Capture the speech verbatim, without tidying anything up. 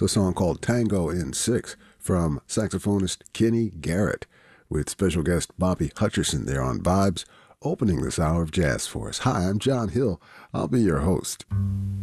It's a song called Tango in Six from saxophonist Kenny Garrett, with special guest Bobby Hutcherson there on vibes, opening this hour of jazz for us. Hi, I'm John Hill. I'll be your host.